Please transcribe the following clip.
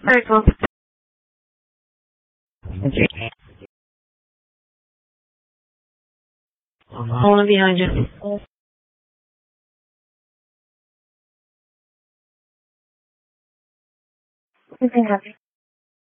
Very cool. Okay. Hold it behind you. You can have it.